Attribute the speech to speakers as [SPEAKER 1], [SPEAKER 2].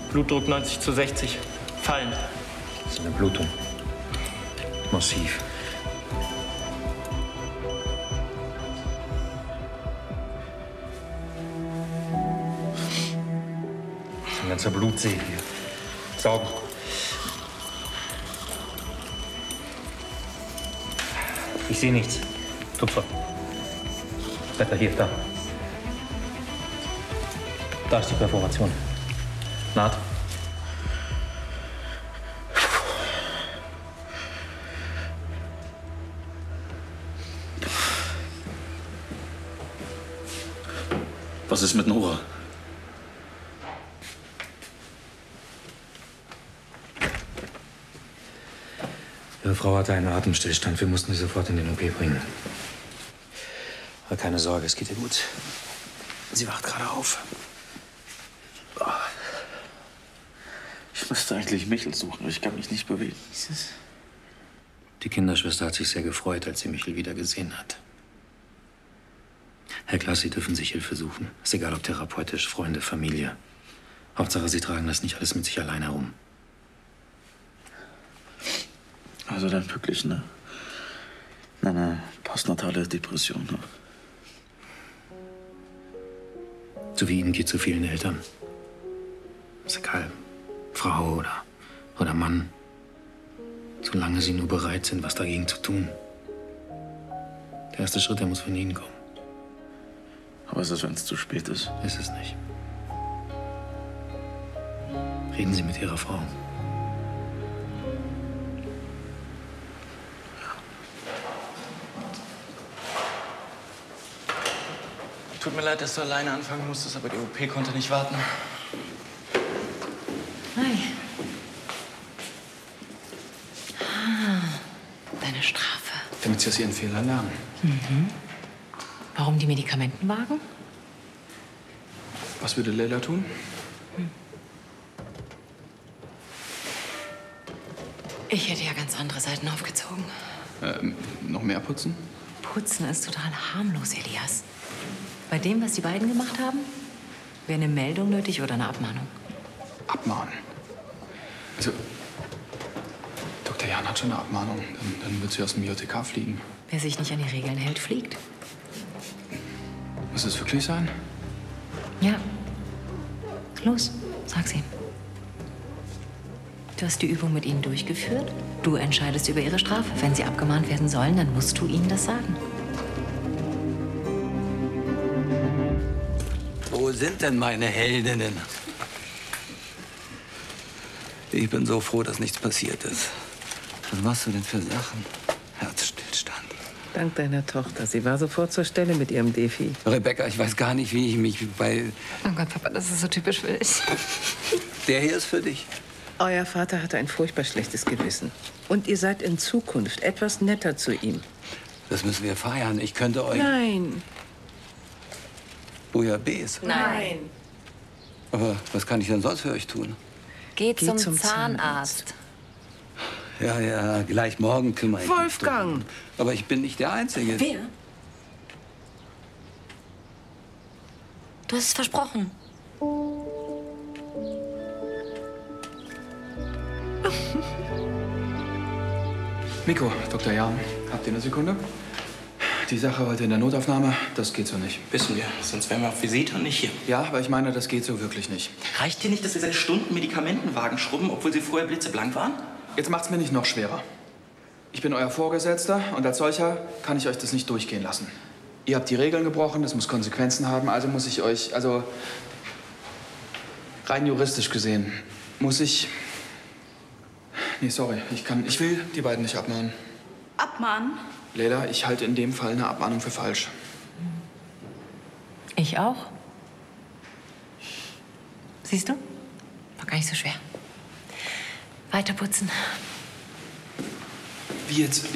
[SPEAKER 1] Blutdruck 90/60. Fallend.
[SPEAKER 2] Das ist eine Blutung. Massiv. Das ist ein ganzer Blutsee hier. Saugen. Ich sehe nichts. Tupfer. Wetter hier, da. Da ist die Perforation. Naht.
[SPEAKER 3] Was ist mit Nora?
[SPEAKER 2] Ihre Frau hatte einen Atemstillstand. Wir mussten sie sofort in den OP bringen. Aber keine Sorge, es geht ihr gut. Sie wacht gerade auf.
[SPEAKER 3] Ich müsste eigentlich Michel suchen, aber ich kann mich nicht bewegen.
[SPEAKER 2] Die Kinderschwester hat sich sehr gefreut, als sie Michel wieder gesehen hat. Herr Klaas, Sie dürfen sich Hilfe suchen. Ist egal, ob therapeutisch, Freunde, Familie. Hauptsache, Sie tragen das nicht alles mit sich allein herum.
[SPEAKER 3] Also dann wirklich eine postnatale Depression. Ne?
[SPEAKER 2] So wie Ihnen geht so vielen Eltern. Ist egal, Frau oder Mann. Solange Sie nur bereit sind, was dagegen zu tun. Der erste Schritt, der muss von Ihnen kommen.
[SPEAKER 3] Aber was ist, wenn es zu spät ist?
[SPEAKER 2] Ist es nicht. Reden Sie mit Ihrer Frau.
[SPEAKER 1] Tut mir leid, dass du alleine anfangen musstest, aber die OP konnte nicht warten.
[SPEAKER 4] Hi. Deine Strafe.
[SPEAKER 5] Damit Sie aus Ihren Fehlern lernen.
[SPEAKER 4] Mhm. Warum die Medikamentenwagen?
[SPEAKER 5] Was würde Leila tun?
[SPEAKER 4] Ich hätte ja ganz andere Seiten aufgezogen.
[SPEAKER 5] Noch mehr putzen?
[SPEAKER 4] Putzen ist total harmlos, Elias. Bei dem, was die beiden gemacht haben, wäre eine Meldung nötig oder eine Abmahnung.
[SPEAKER 5] Abmahnen? Also, Dr. Jan hat schon eine Abmahnung. Dann wird sie aus dem JTK fliegen.
[SPEAKER 4] Wer sich nicht an die Regeln hält, fliegt.
[SPEAKER 5] Muss es wirklich sein?
[SPEAKER 4] Ja. Los, sag's ihm. Du hast die Übung mit ihnen durchgeführt. Du entscheidest über ihre Strafe. Wenn sie abgemahnt werden sollen, dann musst du ihnen das sagen.
[SPEAKER 6] Wo sind denn meine Heldinnen? Ich bin so froh, dass nichts passiert ist. Was machst du denn für Sachen? Herzstillstand.
[SPEAKER 7] Dank deiner Tochter. Sie war sofort zur Stelle mit ihrem Defi.
[SPEAKER 6] Rebecca, ich weiß gar nicht, wie ich mich bei...
[SPEAKER 4] Oh Gott, Papa, das ist so typisch für dich.
[SPEAKER 6] Der hier ist für dich.
[SPEAKER 7] Euer Vater hatte ein furchtbar schlechtes Gewissen. Und ihr seid in Zukunft etwas netter zu ihm.
[SPEAKER 6] Das müssen wir feiern. Ich könnte euch...
[SPEAKER 7] Nein.
[SPEAKER 6] Bouillabaisse.
[SPEAKER 4] Nein.
[SPEAKER 6] Aber was kann ich denn sonst für euch tun?
[SPEAKER 4] Geh zum Zahnarzt.
[SPEAKER 6] Ja, gleich morgen kümmere ich mich.
[SPEAKER 7] Wolfgang!
[SPEAKER 6] Aber ich bin nicht der Einzige.
[SPEAKER 4] Wer? Du hast es versprochen.
[SPEAKER 5] Miko, Dr. Jan, habt ihr eine Sekunde? Die Sache heute in der Notaufnahme, das geht so nicht.
[SPEAKER 1] Wissen wir, sonst wären wir auf Visite und nicht hier.
[SPEAKER 5] Ja, aber ich meine, das geht so wirklich nicht.
[SPEAKER 1] Reicht dir nicht, dass wir seit Stunden Medikamentenwagen schrubben, obwohl sie vorher blitzeblank waren?
[SPEAKER 5] Jetzt macht's mir nicht noch schwerer. Ich bin euer Vorgesetzter und als solcher kann ich euch das nicht durchgehen lassen. Ihr habt die Regeln gebrochen, das muss Konsequenzen haben, also muss ich euch, also rein juristisch gesehen, muss ich... Nee, sorry, ich will die beiden nicht abmahnen.
[SPEAKER 8] Abmahnen?
[SPEAKER 5] Leila, ich halte in dem Fall eine Abmahnung für falsch.
[SPEAKER 4] Ich auch. Siehst du? War gar nicht so schwer. Weiter putzen.
[SPEAKER 5] Wie jetzt?